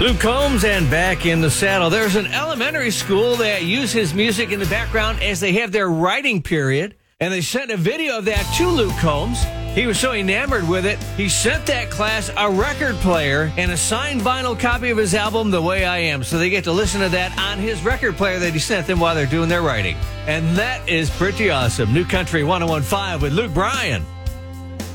Luke Combs and Back in the Saddle. There's an elementary school that uses his music in the background as they have their writing period, and they sent a video of that to Luke Combs. He was so enamored with it, he sent that class a record player and a signed vinyl copy of his album, The Way I Am, so they get to listen to that on his record player that he sent them while they're doing their writing. And that is pretty awesome. New Country 101.5 with Luke Bryan.